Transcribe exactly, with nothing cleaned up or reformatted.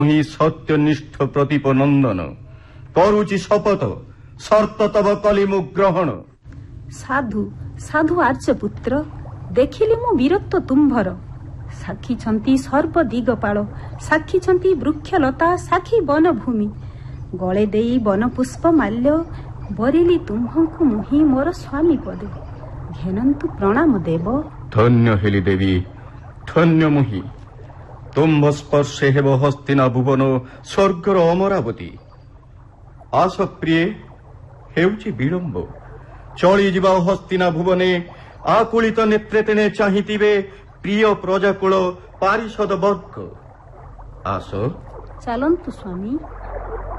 हि सत्यनिष्ठ प्रदीप नंदन करुचि शपथ शर्त तब कलिमु ग्रहण। साधु साधु आर्यपुत्र देखिली मु वीरत्व तुम्भर साक्षी छंती सर्व दिगपाल साक्षी छंती वृक्षलता साक्षी वनभूमि गले देई वन पुष्प माल्य बरिली तुम्भंकु मुहि मोर स्वामी पदे घेनंतु प्रणाम देव। धन्य हेली देवी धन्य मुहि तुम्भ स्पर्शे हेब हस्तिना भुवन स्वर्गर अमरावती। आस प्रिय हेउची विलंब चली जिबा हस्तिना भुवने आकुलित नेत्रे तेने चाहितिबे प्रिय प्रजाकुल पारिषद वर्ग। आस चलंतु स्वामी।